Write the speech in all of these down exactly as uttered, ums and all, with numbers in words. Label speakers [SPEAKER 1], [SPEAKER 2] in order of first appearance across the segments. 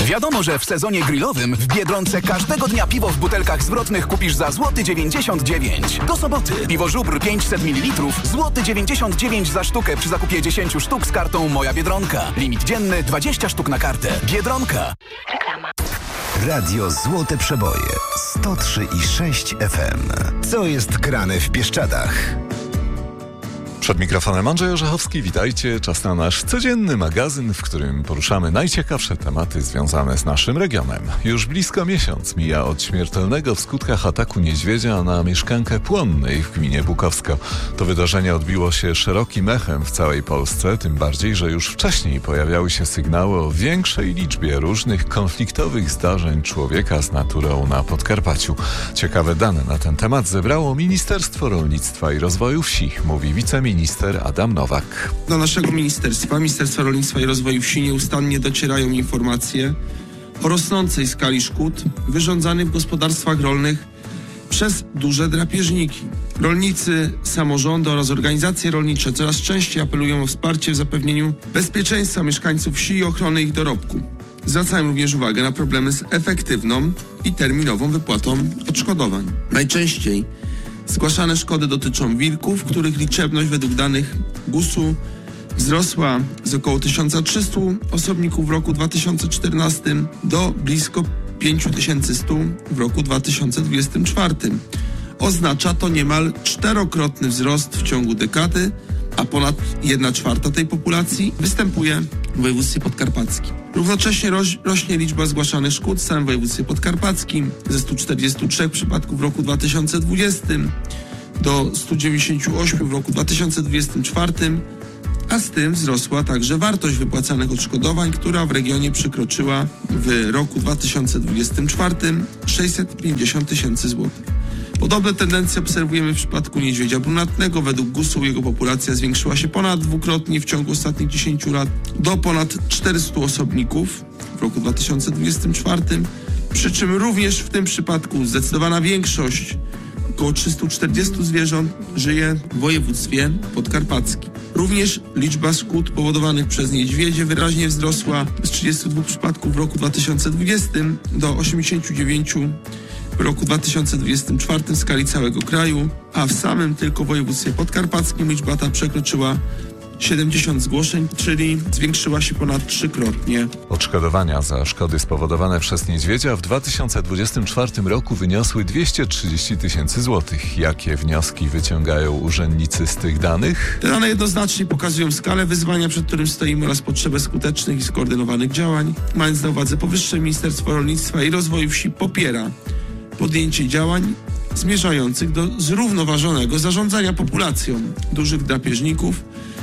[SPEAKER 1] Wiadomo, że w sezonie grillowym w Biedronce każdego dnia piwo w butelkach zwrotnych kupisz za złoty dziewięćdziesiąt dziewięć. Do soboty piwo Żubr pięćset mililitrów, złoty dziewięćdziesiąt dziewięć za sztukę przy zakupie dziesięć sztuk z kartą Moja Biedronka. Limit dzienny dwadzieścia sztuk na kartę. Biedronka.
[SPEAKER 2] Reklama.
[SPEAKER 3] Radio Złote Przeboje sto trzy i sześć F M. Co jest grane w Bieszczadach?
[SPEAKER 4] Przed mikrofonem Andrzej Orzechowski, witajcie. Czas na nasz codzienny magazyn, w którym poruszamy najciekawsze tematy związane z naszym regionem. Już blisko miesiąc mija od śmiertelnego w skutkach ataku niedźwiedzia na mieszkankę Płonnej w gminie Bukowsko. To wydarzenie odbiło się szerokim echem w całej Polsce, tym bardziej, że już wcześniej pojawiały się sygnały o większej liczbie różnych konfliktowych zdarzeń człowieka z naturą na Podkarpaciu. Ciekawe dane na ten temat zebrało Ministerstwo Rolnictwa i Rozwoju Wsi, mówi wiceminister Minister Adam Nowak.
[SPEAKER 5] Do naszego ministerstwa, Ministerstwa Rolnictwa i Rozwoju Wsi nieustannie docierają informacje o rosnącej skali szkód wyrządzanych w gospodarstwach rolnych przez duże drapieżniki. Rolnicy, samorządy oraz organizacje rolnicze coraz częściej apelują o wsparcie w zapewnieniu bezpieczeństwa mieszkańców wsi i ochrony ich dorobku. Zwracają również uwagę na problemy z efektywną i terminową wypłatą odszkodowań. Najczęściej zgłaszane szkody dotyczą wilków, których liczebność według danych gusu wzrosła z około tysiąc trzysta osobników w roku dwa tysiące czternastym do blisko pięć tysięcy sto w roku dwa tysiące dwudziestym czwartym. Oznacza to niemal czterokrotny wzrost w ciągu dekady, a ponad jedna czwarta tej populacji występuje w województwie podkarpackim. Równocześnie roś, rośnie liczba zgłaszanych szkód w całym województwie podkarpackim ze stu czterdziestu trzech przypadków w roku dwa tysiące dwudziestym do stu dziewięćdziesięciu ośmiu w roku dwa tysiące dwudziestym czwartym, a z tym wzrosła także wartość wypłacanych odszkodowań, która w regionie przekroczyła w roku dwa tysiące dwudziestym czwartym sześćset pięćdziesiąt tysięcy złotych. Podobne tendencje obserwujemy w przypadku niedźwiedzia brunatnego. Według gusu jego populacja zwiększyła się ponad dwukrotnie w ciągu ostatnich dziesięciu lat do ponad czterystu osobników w roku dwa tysiące dwudziestym czwartym, przy czym również w tym przypadku zdecydowana większość, około trzysta czterdzieści zwierząt, żyje w województwie podkarpackim. Również liczba szkód powodowanych przez niedźwiedzie wyraźnie wzrosła z trzydziestu dwóch przypadków w roku dwa tysiące dwudziestym do osiemdziesięciu dziewięciu w roku dwa tysiące dwudziestym czwartym w skali całego kraju, a w samym tylko województwie podkarpackim liczba ta przekroczyła siedemdziesiąt zgłoszeń, czyli zwiększyła się ponad trzykrotnie.
[SPEAKER 4] Odszkodowania za szkody spowodowane przez niedźwiedzia w dwa tysiące dwudziestym czwartym roku wyniosły dwieście trzydzieści tysięcy złotych. Jakie wnioski wyciągają urzędnicy z tych danych?
[SPEAKER 5] Te dane jednoznacznie pokazują skalę wyzwania, przed którym stoimy, oraz potrzebę skutecznych i skoordynowanych działań. Mając na uwadze powyższe, Ministerstwo Rolnictwa i Rozwoju Wsi popiera podjęcie działań zmierzających do zrównoważonego zarządzania populacją dużych drapieżników.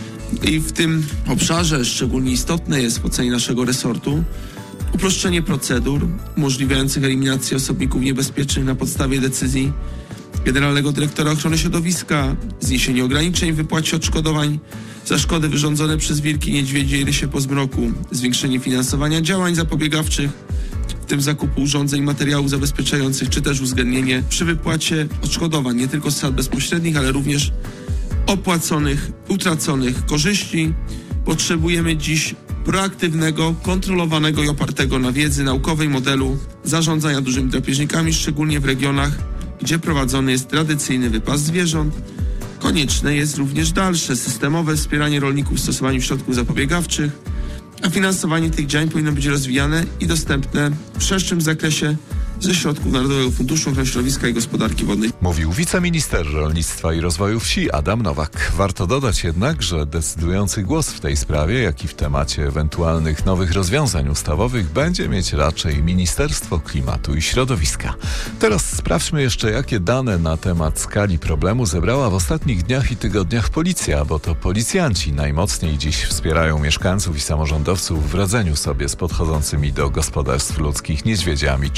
[SPEAKER 5] I w tym obszarze szczególnie istotne jest w ocenie naszego resortu uproszczenie procedur umożliwiających eliminację osobników niebezpiecznych na podstawie decyzji Generalnego Dyrektora Ochrony Środowiska, zniesienie ograniczeń w wypłacie odszkodowań za szkody wyrządzone przez wilki, niedźwiedzie i rysie po zmroku, zwiększenie finansowania działań zapobiegawczych, w tym zakupu urządzeń i materiałów zabezpieczających, czy też uwzględnienie przy wypłacie odszkodowań nie tylko z strat bezpośrednich, ale również opłaconych, utraconych korzyści. Potrzebujemy dziś proaktywnego, kontrolowanego i opartego na wiedzy naukowej modelu zarządzania dużymi drapieżnikami, szczególnie w regionach, gdzie prowadzony jest tradycyjny wypas zwierząt. Konieczne jest również dalsze systemowe wspieranie rolników w stosowaniu środków zapobiegawczych, a finansowanie tych działań powinno być rozwijane i dostępne w szerszym zakresie ze środków Narodowego Funduszu Ochrony Środowiska i Gospodarki Wodnej.
[SPEAKER 4] Mówił wiceminister Rolnictwa i Rozwoju Wsi Adam Nowak. Warto dodać jednak, że decydujący głos w tej sprawie, jak i w temacie ewentualnych nowych rozwiązań ustawowych, będzie mieć raczej Ministerstwo Klimatu i Środowiska. Teraz sprawdźmy jeszcze, jakie dane na temat skali problemu zebrała w ostatnich dniach i tygodniach policja, bo to policjanci najmocniej dziś wspierają mieszkańców i samorządowców w radzeniu sobie z podchodzącymi do gospodarstw ludzkich niedźwiedziami czy wilkami.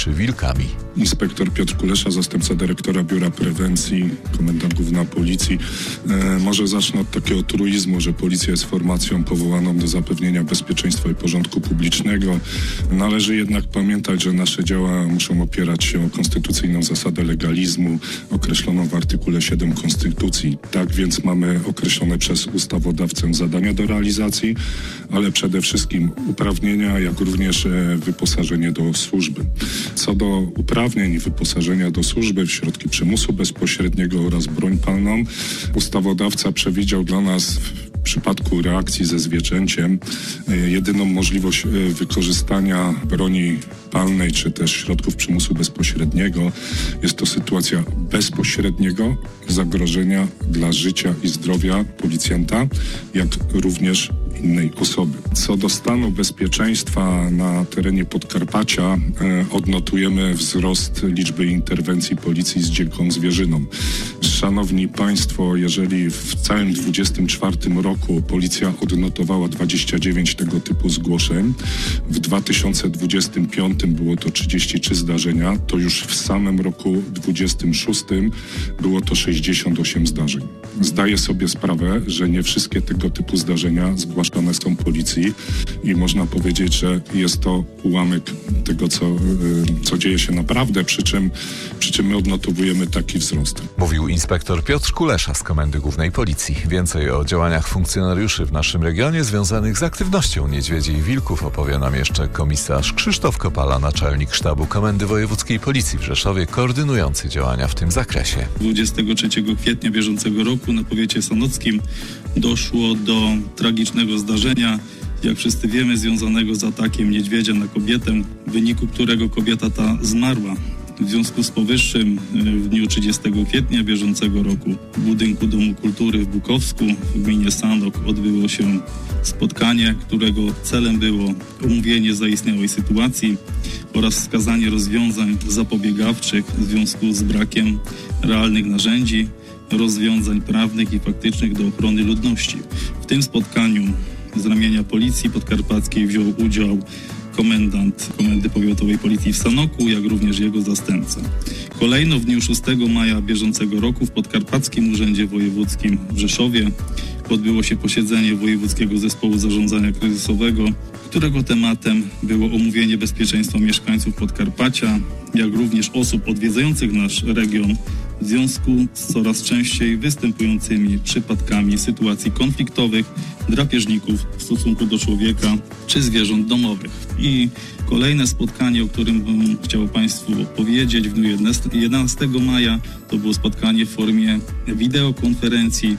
[SPEAKER 4] zwierzakami.
[SPEAKER 2] Inspektor Piotr Kulesza, zastępca dyrektora Biura Prewencji, Komenda Główna Policji. E, może zacznę od takiego truizmu, że policja jest formacją powołaną do zapewnienia bezpieczeństwa i porządku publicznego. Należy jednak pamiętać, że nasze działania muszą opierać się o konstytucyjną zasadę legalizmu określoną w artykule siedem Konstytucji. Tak więc mamy określone przez ustawodawcę zadania do realizacji, ale przede wszystkim uprawnienia, jak również e, wyposażenie do służby. Co do uprawnień i wyposażenia do służby w środki przymusu bezpośredniego oraz broń palną, ustawodawca przewidział dla nas w przypadku reakcji ze zwierzęciem jedyną możliwość wykorzystania broni palnej czy też środków przymusu bezpośredniego. Jest to sytuacja bezpośredniego zagrożenia dla życia i zdrowia policjanta, jak również innej osoby. Co do stanu bezpieczeństwa na terenie Podkarpacia e, odnotujemy wzrost liczby interwencji policji z dziką zwierzyną. Szanowni Państwo, jeżeli w całym dwudziestym czwartym roku policja odnotowała dwadzieścia dziewięć tego typu zgłoszeń, w dwa tysiące dwudziestym piątym było to trzydzieści trzy zdarzenia, to już w samym roku dwudziestym szóstym było to sześćdziesiąt osiem zdarzeń. Zdaję sobie sprawę, że nie wszystkie tego typu zdarzenia zgłaszane są policji i można powiedzieć, że jest to ułamek tego, co, co dzieje się naprawdę, przy czym, przy czym my odnotowujemy taki wzrost.
[SPEAKER 4] Mówił inspektor Piotr Kulesza z Komendy Głównej Policji. Więcej o działaniach funkcjonariuszy w naszym regionie związanych z aktywnością niedźwiedzi i wilków opowie nam jeszcze komisarz Krzysztof Kopala, naczelnik sztabu Komendy Wojewódzkiej Policji w Rzeszowie, koordynujący działania w tym zakresie.
[SPEAKER 6] dwudziestego trzeciego kwietnia bieżącego roku na powiecie sanockim doszło do tragicznego zdarzenia, jak wszyscy wiemy, związanego z atakiem niedźwiedzia na kobietę, w wyniku którego kobieta ta zmarła. W związku z powyższym w dniu trzydziestego kwietnia bieżącego roku w budynku Domu Kultury w Bukowsku w gminie Sanok odbyło się spotkanie, którego celem było omówienie zaistniałej sytuacji oraz wskazanie rozwiązań zapobiegawczych w związku z brakiem realnych narzędzi, rozwiązań prawnych i faktycznych do ochrony ludności. W tym spotkaniu z ramienia Policji Podkarpackiej wziął udział komendant Komendy Powiatowej Policji w Sanoku, jak również jego zastępca. Kolejno w dniu szóstego maja bieżącego roku w Podkarpackim Urzędzie Wojewódzkim w Rzeszowie odbyło się posiedzenie Wojewódzkiego Zespołu Zarządzania Kryzysowego, którego tematem było omówienie bezpieczeństwa mieszkańców Podkarpacia, jak również osób odwiedzających nasz region w związku z coraz częściej występującymi przypadkami sytuacji konfliktowych, drapieżników w stosunku do człowieka czy zwierząt domowych. I kolejne spotkanie, o którym bym chciał Państwu powiedzieć w dniu jedenastego maja, to było spotkanie w formie wideokonferencji.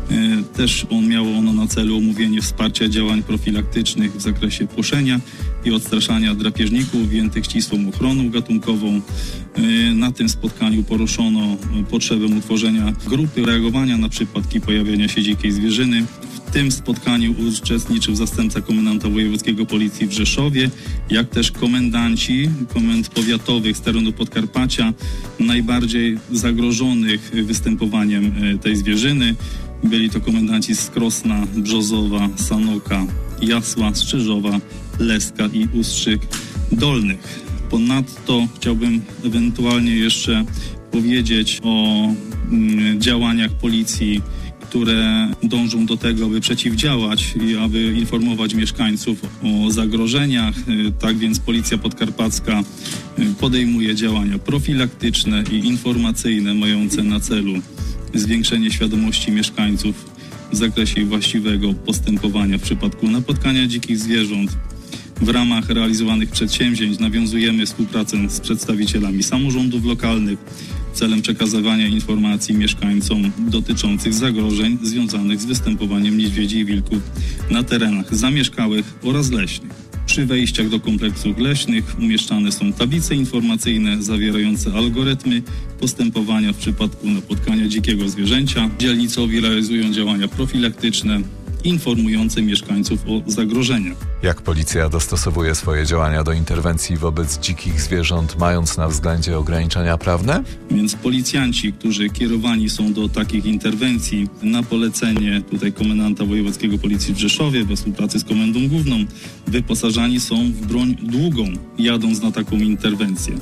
[SPEAKER 6] Też on miało ono na celu omówienie wsparcia działań profilaktycznych w zakresie płoszenia i odstraszania drapieżników objętych ścisłą ochroną gatunkową. Na tym spotkaniu poruszono potrzebę utworzenia grupy reagowania na przypadki pojawienia się dzikiej zwierzyny. W tym spotkaniu uczestniczył zastępca komendanta wojewódzkiego Policji w Rzeszowie, jak też komendanci komend powiatowych z terenu Podkarpacia, najbardziej zagrożonych występowaniem tej zwierzyny. Byli to komendanci z Krosna, Brzozowa, Sanoka, Jasła, Strzyżowa, Leska i Ustrzyk Dolnych. Ponadto chciałbym ewentualnie jeszcze powiedzieć o mm, działaniach policji, które dążą do tego, aby przeciwdziałać i aby informować mieszkańców o zagrożeniach. Tak więc Policja Podkarpacka podejmuje działania profilaktyczne i informacyjne mające na celu zwiększenie świadomości mieszkańców w zakresie właściwego postępowania w przypadku napotkania dzikich zwierząt. W ramach realizowanych przedsięwzięć nawiązujemy współpracę z przedstawicielami samorządów lokalnych celem przekazywania informacji mieszkańcom dotyczących zagrożeń związanych z występowaniem niedźwiedzi i wilków na terenach zamieszkałych oraz leśnych. Przy wejściach do kompleksów leśnych umieszczane są tablice informacyjne zawierające algorytmy postępowania w przypadku napotkania dzikiego zwierzęcia. Dzielnicowi realizują działania profilaktyczne informujące mieszkańców o zagrożeniach.
[SPEAKER 4] Jak policja dostosowuje swoje działania do interwencji wobec dzikich zwierząt, mając na względzie ograniczenia prawne?
[SPEAKER 6] Więc policjanci, którzy kierowani są do takich interwencji na polecenie tutaj komendanta wojewódzkiego Policji w Rzeszowie we współpracy z Komendą Główną, wyposażani są w broń długą, jadąc na taką interwencję.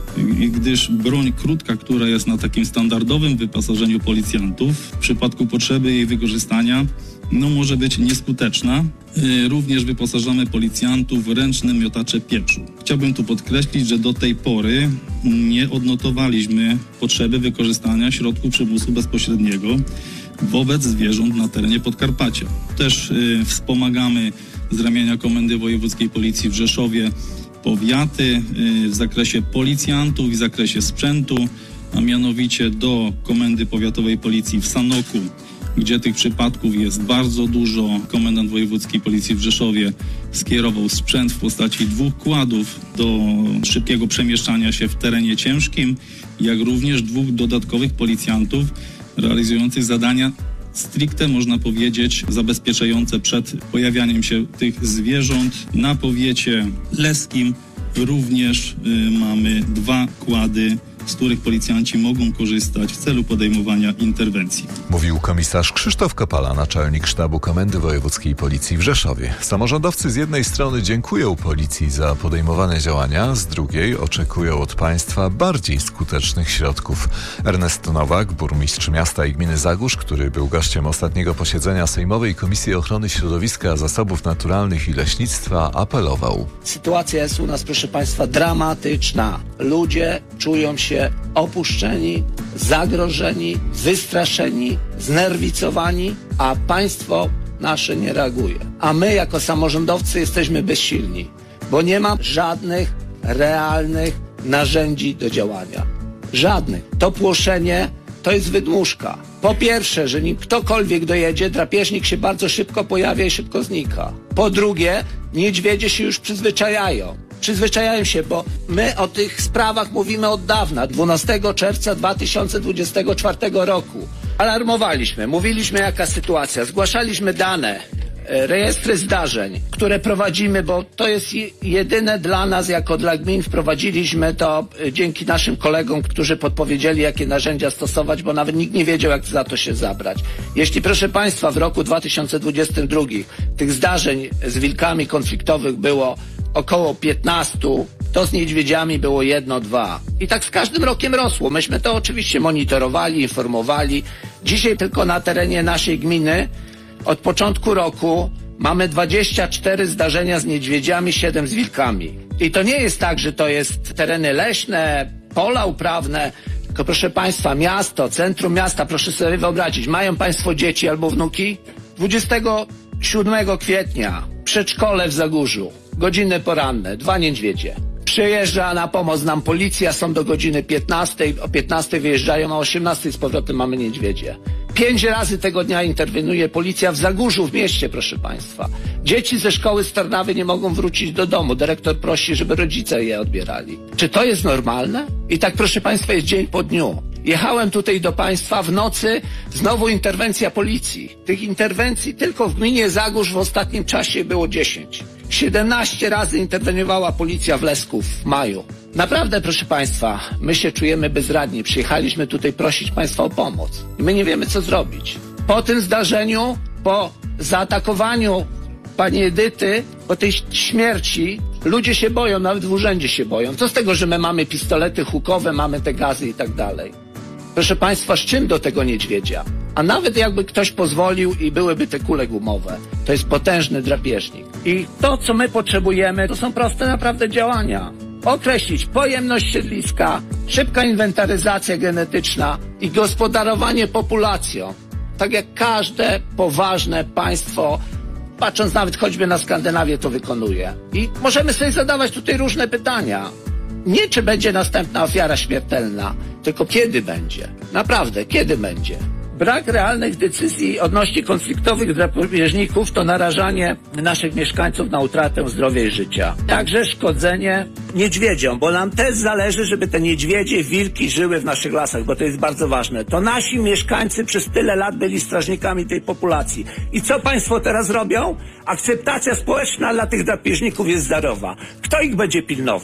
[SPEAKER 6] gdyż broń krótka, która jest na takim standardowym wyposażeniu policjantów, w przypadku potrzeby jej wykorzystania no, może być nieskuteczna. Również wyposażamy policjantów w ręczne miotacze pieprzu. Chciałbym tu podkreślić, że do tej pory nie odnotowaliśmy potrzeby wykorzystania środków przymusu bezpośredniego wobec zwierząt na terenie Podkarpacia. Też y, wspomagamy z ramienia Komendy Wojewódzkiej Policji w Rzeszowie powiaty y, w zakresie policjantów i w zakresie sprzętu, a mianowicie do Komendy Powiatowej Policji w Sanoku, gdzie tych przypadków jest bardzo dużo. Komendant Wojewódzkiej Policji w Rzeszowie skierował sprzęt w postaci dwóch kładów do szybkiego przemieszczania się w terenie ciężkim, jak również dwóch dodatkowych policjantów realizujących zadania stricte, można powiedzieć, zabezpieczające przed pojawianiem się tych zwierząt. Na powiecie leskim również y, mamy dwa kłady, z których policjanci mogą korzystać w celu podejmowania interwencji.
[SPEAKER 4] Mówił komisarz Krzysztof Kopala, naczelnik sztabu Komendy Wojewódzkiej Policji w Rzeszowie. Samorządowcy z jednej strony dziękują policji za podejmowane działania, z drugiej oczekują od państwa bardziej skutecznych środków. Ernest Nowak, burmistrz miasta i gminy Zagórz, który był gościem ostatniego posiedzenia Sejmowej Komisji Ochrony Środowiska, Zasobów Naturalnych i Leśnictwa, apelował.
[SPEAKER 7] Sytuacja jest u nas, proszę państwa, dramatyczna. Ludzie czują się opuszczeni, zagrożeni, wystraszeni, znerwicowani, a państwo nasze nie reaguje. A my jako samorządowcy jesteśmy bezsilni, bo nie ma żadnych realnych narzędzi do działania. Żadnych. To płoszenie to jest wydmuszka. Po pierwsze, że nim ktokolwiek dojedzie, drapieżnik się bardzo szybko pojawia i szybko znika. Po drugie, niedźwiedzie się już przyzwyczajają. Przyzwyczajają się, bo my o tych sprawach mówimy od dawna, dwunastego czerwca dwa tysiące dwudziestego czwartego roku. Alarmowaliśmy, mówiliśmy jaka sytuacja, zgłaszaliśmy dane, rejestry zdarzeń, które prowadzimy, bo to jest jedyne dla nas, jako dla gmin. Wprowadziliśmy to dzięki naszym kolegom, którzy podpowiedzieli, jakie narzędzia stosować, bo nawet nikt nie wiedział, jak za to się zabrać. Jeśli, proszę państwa, w roku dwa tysiące dwudziestym drugim tych zdarzeń z wilkami konfliktowych było około piętnaście, to z niedźwiedziami było jedno, dwa. I tak z każdym rokiem rosło. Myśmy to oczywiście monitorowali, informowali. Dzisiaj tylko na terenie naszej gminy od początku roku mamy dwadzieścia cztery zdarzenia z niedźwiedziami, siedem z wilkami. I to nie jest tak, że to jest tereny leśne, pola uprawne, tylko proszę państwa, miasto, centrum miasta, proszę sobie wyobrazić, mają państwo dzieci albo wnuki? dwudziestego siódmego kwietnia przedszkole w Zagórzu, godziny poranne, dwa niedźwiedzie. Przyjeżdża na pomoc nam policja, są do godziny piętnastej, o piętnastej wyjeżdżają, a o osiemnastej z powrotem mamy niedźwiedzie. Pięć razy tego dnia interweniuje policja w Zagórzu, w mieście, proszę państwa. Dzieci ze szkoły z Tarnawy nie mogą wrócić do domu. Dyrektor prosi, żeby rodzice je odbierali. Czy to jest normalne? I tak, proszę państwa, jest dzień po dniu. Jechałem tutaj do państwa w nocy, znowu interwencja policji. Tych interwencji tylko w gminie Zagórz w ostatnim czasie było dziesięć. siedemnaście razy interweniowała policja w Lesku w maju. Naprawdę, proszę państwa, my się czujemy bezradni. Przyjechaliśmy tutaj prosić państwa o pomoc. I my nie wiemy, co zrobić. Po tym zdarzeniu, po zaatakowaniu pani Edyty, po tej śmierci, ludzie się boją, nawet w urzędzie się boją. Co z tego, że my mamy pistolety hukowe, mamy te gazy i tak dalej. Proszę państwa, z czym do tego niedźwiedzia? A nawet jakby ktoś pozwolił i byłyby te kule gumowe, to jest potężny drapieżnik. I to, co my potrzebujemy, to są proste naprawdę działania. Określić pojemność siedliska, szybka inwentaryzacja genetyczna i gospodarowanie populacją. Tak jak każde poważne państwo, patrząc nawet choćby na Skandynawię, to wykonuje. I możemy sobie zadawać tutaj różne pytania. Nie czy będzie następna ofiara śmiertelna, tylko kiedy będzie. Naprawdę, kiedy będzie. Brak realnych decyzji odnośnie konfliktowych drapieżników to narażanie naszych mieszkańców na utratę zdrowia i życia. Także szkodzenie niedźwiedziom, bo nam też zależy, żeby te niedźwiedzie, wilki żyły w naszych lasach, bo to jest bardzo ważne. To nasi mieszkańcy przez tyle lat byli strażnikami tej populacji. I co państwo teraz robią? Akceptacja społeczna dla tych drapieżników jest zerowa. Kto ich będzie pilnował?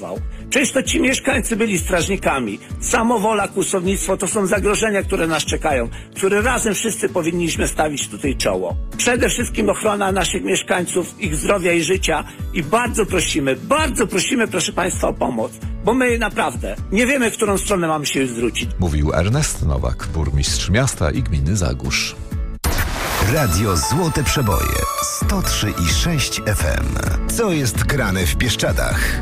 [SPEAKER 7] Przecież to ci mieszkańcy byli strażnikami. Samowola, kłusownictwo to są zagrożenia, które nas czekają, które razem wszyscy powinniśmy stawić tutaj czoło. Przede wszystkim ochrona naszych mieszkańców, ich zdrowia i życia i bardzo prosimy, bardzo prosimy, proszę Państwa, o pomoc, bo my naprawdę nie wiemy, w którą stronę mamy się zwrócić.
[SPEAKER 4] Mówił Ernest Nowak, burmistrz miasta i gminy Zagórz.
[SPEAKER 3] Radio Złote Przeboje sto trzy i sześć F M. Co jest grane w Bieszczadach?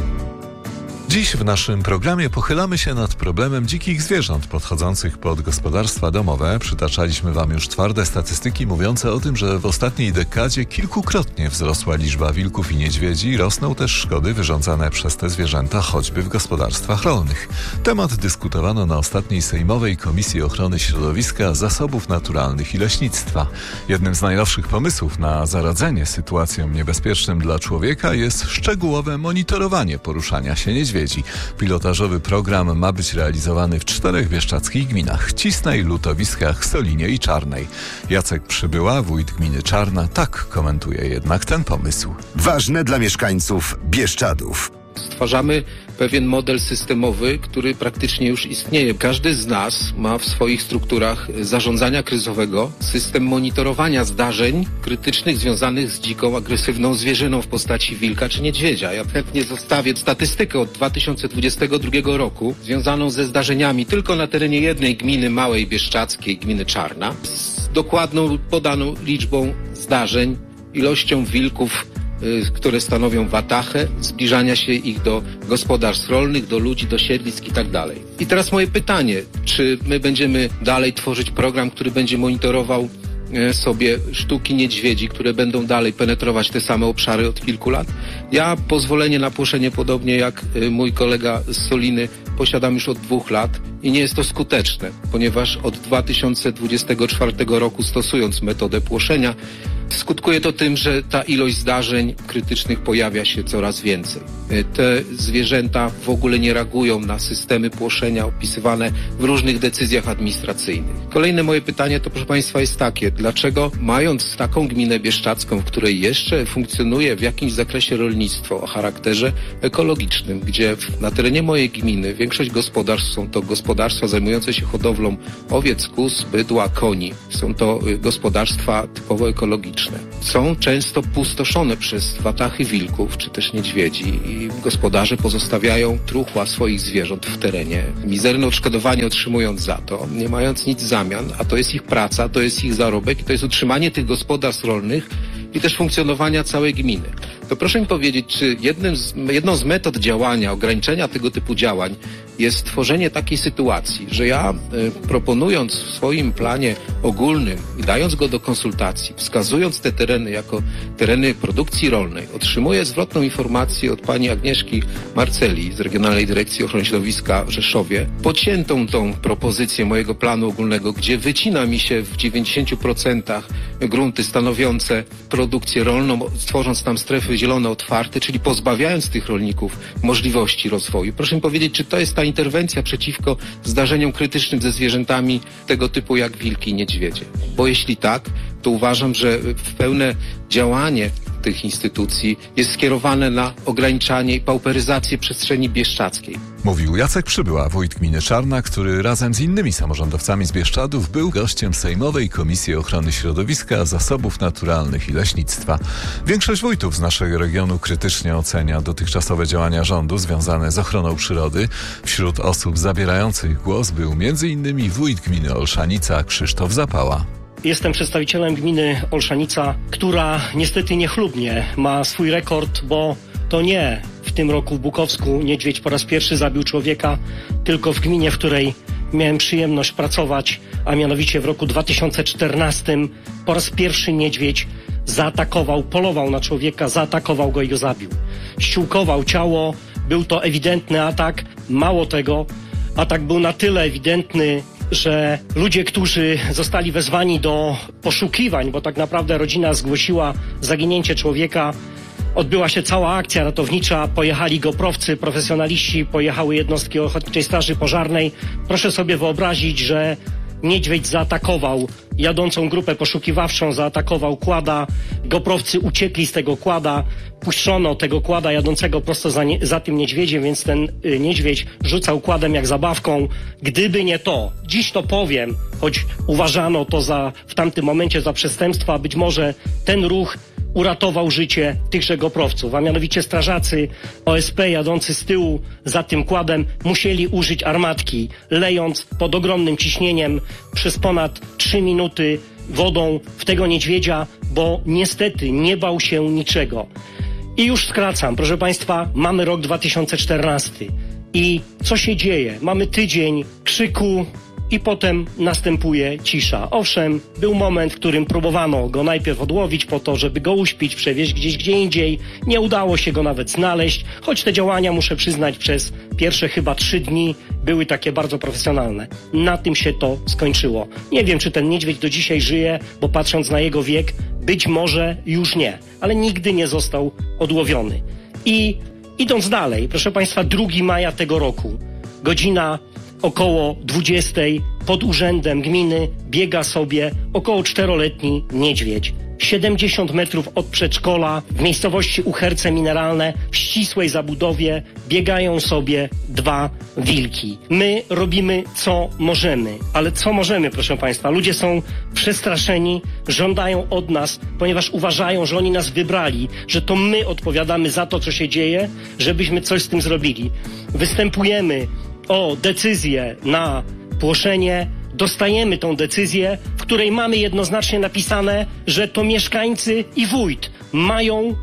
[SPEAKER 4] Dziś w naszym programie pochylamy się nad problemem dzikich zwierząt podchodzących pod gospodarstwa domowe. Przytaczaliśmy Wam już twarde statystyki mówiące o tym, że w ostatniej dekadzie kilkukrotnie wzrosła liczba wilków i niedźwiedzi. Rosną też szkody wyrządzane przez te zwierzęta, choćby w gospodarstwach rolnych. Temat dyskutowano na ostatniej sejmowej Komisji Ochrony Środowiska, Zasobów Naturalnych i Leśnictwa. Jednym z najnowszych pomysłów na zaradzenie sytuacjom niebezpiecznym dla człowieka jest szczegółowe monitorowanie poruszania się niedźwiedzi. Pilotażowy program ma być realizowany w czterech bieszczadzkich gminach: Cisnej, Lutowiskach, Solinie i Czarnej. Jacek Przybyła, wójt gminy Czarna, tak komentuje jednak ten pomysł.
[SPEAKER 3] Ważne dla mieszkańców Bieszczadów.
[SPEAKER 8] Stwarzamy pewien model systemowy, który praktycznie już istnieje. Każdy z nas ma w swoich strukturach zarządzania kryzysowego system monitorowania zdarzeń krytycznych związanych z dziką, agresywną zwierzyną w postaci wilka czy niedźwiedzia. Ja chętnie zostawię statystykę od dwa tysiące dwudziestego drugiego roku związaną ze zdarzeniami tylko na terenie jednej gminy małej bieszczadzkiej, gminy Czarna, z dokładną podaną liczbą zdarzeń, ilością wilków, które stanowią watachę, zbliżania się ich do gospodarstw rolnych, do ludzi, do siedlisk i tak dalej. I teraz moje pytanie, czy my będziemy dalej tworzyć program, który będzie monitorował sobie sztuki niedźwiedzi, które będą dalej penetrować te same obszary od kilku lat? Ja pozwolenie na płoszenie, podobnie jak mój kolega z Soliny, posiadam już od dwóch lat i nie jest to skuteczne, ponieważ od dwa tysiące dwudziestego czwartego roku, stosując metodę płoszenia, skutkuje to tym, że ta ilość zdarzeń krytycznych pojawia się coraz więcej. Te zwierzęta w ogóle nie reagują na systemy płoszenia opisywane w różnych decyzjach administracyjnych. Kolejne moje pytanie to, proszę Państwa, jest takie: dlaczego, mając taką gminę bieszczadzką, w której jeszcze funkcjonuje w jakimś zakresie rolnictwo o charakterze ekologicznym, gdzie na terenie mojej gminy większość gospodarstw są to gospodarstwa zajmujące się hodowlą owiec, kóz, bydła, koni, są to gospodarstwa typowo ekologiczne, są często pustoszone przez watachy wilków czy też niedźwiedzi i gospodarze pozostawiają truchła swoich zwierząt w terenie, mizerne odszkodowanie otrzymując za to, nie mając nic w zamian, a to jest ich praca, to jest ich zarobek i to jest utrzymanie tych gospodarstw rolnych i też funkcjonowania całej gminy. To proszę mi powiedzieć, czy jednym z, jedną z metod działania, ograniczenia tego typu działań jest stworzenie takiej sytuacji, że ja y, proponując w swoim planie ogólnym i dając go do konsultacji, wskazując te tereny jako tereny produkcji rolnej, otrzymuję zwrotną informację od pani Agnieszki Marceli z Regionalnej Dyrekcji Ochrony Środowiska w Rzeszowie, pociętą tą propozycję mojego planu ogólnego, gdzie wycina mi się w dziewięćdziesięciu procentach grunty stanowiące produkcję rolną, tworząc tam strefy zielone otwarte, czyli pozbawiając tych rolników możliwości rozwoju. Proszę mi powiedzieć, czy to jest ta interwencja przeciwko zdarzeniom krytycznym ze zwierzętami tego typu jak wilki i niedźwiedzie? Bo jeśli tak, to uważam, że pełne działanie tych instytucji jest skierowane na ograniczanie i pauperyzację przestrzeni bieszczadzkiej.
[SPEAKER 4] Mówił Jacek Przybyła, wójt gminy Czarna, który razem z innymi samorządowcami z Bieszczadów był gościem sejmowej Komisji Ochrony Środowiska, Zasobów Naturalnych i Leśnictwa. Większość wójtów z naszego regionu krytycznie ocenia dotychczasowe działania rządu związane z ochroną przyrody. Wśród osób zabierających głos był między innymi wójt gminy Olszanica Krzysztof Zapała.
[SPEAKER 9] Jestem przedstawicielem gminy Olszanica, która niestety niechlubnie ma swój rekord, bo to nie w tym roku w Bukowsku niedźwiedź po raz pierwszy zabił człowieka, tylko w gminie, w której miałem przyjemność pracować, a mianowicie w roku dwa tysiące czternastym po raz pierwszy niedźwiedź zaatakował, polował na człowieka, zaatakował go i go zabił. Ściółkował ciało, był to ewidentny atak, mało tego, atak był na tyle ewidentny, że ludzie, którzy zostali wezwani do poszukiwań, bo tak naprawdę rodzina zgłosiła zaginięcie człowieka, odbyła się cała akcja ratownicza, pojechali goprowcy, profesjonaliści, pojechały jednostki Ochotniczej Straży Pożarnej. Proszę sobie wyobrazić, że niedźwiedź zaatakował jadącą grupę poszukiwawczą, zaatakował kłada, goprowcy uciekli z tego kłada, puszczono tego kłada jadącego prosto za, nie, za tym niedźwiedziem, więc ten y, niedźwiedź rzucał kładem jak zabawką. Gdyby nie to, dziś to powiem, choć uważano to za w tamtym momencie za przestępstwo, a być może ten ruch uratował życie tychże goprowców, a mianowicie strażacy O S P jadący z tyłu za tym kładem musieli użyć armatki, lejąc pod ogromnym ciśnieniem przez ponad trzy minuty wodą w tego niedźwiedzia, bo niestety nie bał się niczego. I już skracam, proszę Państwa, mamy rok dwa tysiące czternasty i co się dzieje? Mamy tydzień krzyku i potem następuje cisza. Owszem, był moment, w którym próbowano go najpierw odłowić po to, żeby go uśpić, przewieźć gdzieś gdzie indziej. Nie udało się go nawet znaleźć, choć te działania, muszę przyznać, przez pierwsze chyba trzy dni były takie bardzo profesjonalne. Na tym się to skończyło. Nie wiem, czy ten niedźwiedź do dzisiaj żyje, bo patrząc na jego wiek, być może już nie, ale nigdy nie został odłowiony. I idąc dalej, proszę Państwa, drugiego maja tego roku, godzina około dwudziestej pod urzędem gminy biega sobie około czteroletni niedźwiedź. siedemdziesiąt metrów od przedszkola w miejscowości Uherce Mineralne w ścisłej zabudowie biegają sobie dwa wilki. My robimy co możemy, ale co możemy, proszę Państwa? Ludzie są przestraszeni, żądają od nas, ponieważ uważają, że oni nas wybrali, że to my odpowiadamy za to, co się dzieje, żebyśmy coś z tym zrobili. Występujemy o decyzję na płoszenie, dostajemy tą decyzję, w której mamy jednoznacznie napisane, że to mieszkańcy i wójt mają